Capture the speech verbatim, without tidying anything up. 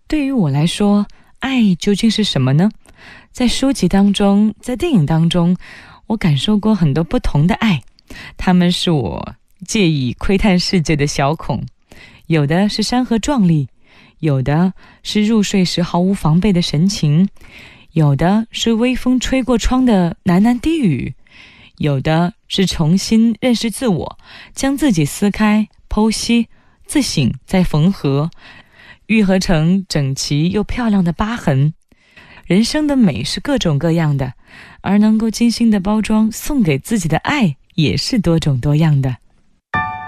对于我来说，爱究竟是什么呢？在书籍当中，在电影当中，我感受过很多不同的爱，他们是我借以窥探世界的小孔。有的是山河壮丽，有的是入睡时毫无防备的神情，有的是微风吹过窗的喃喃低语，有的是重新认识自我，将自己撕开剖析，自省再缝合，愈合成整齐又漂亮的疤痕。人生的美是各种各样的，而能够精心的包装送给自己的爱也是多种多样的。